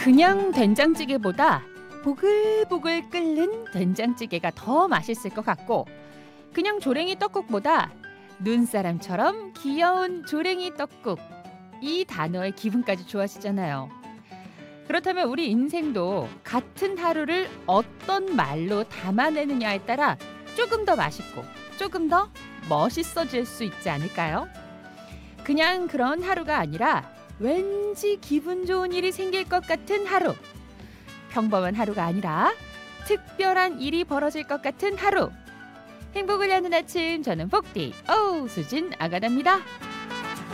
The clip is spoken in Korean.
그냥 된장찌개보다 보글보글 끓는 된장찌개가 더 맛있을 것 같고, 그냥 조랭이 떡국보다 눈사람처럼 귀여운 조랭이 떡국, 이 단어의 기분까지 좋아지잖아요. 그렇다면 우리 인생도 같은 하루를 어떤 말로 담아내느냐에 따라 조금 더 맛있고 조금 더 멋있어질 수 있지 않을까요? 그냥 그런 하루가 아니라 왠지 기분 좋은 일이 생길 것 같은 하루. 평범한 하루가 아니라 특별한 일이 벌어질 것 같은 하루. 행복을 여는 아침, 저는 폭디 수진 아가다입니다.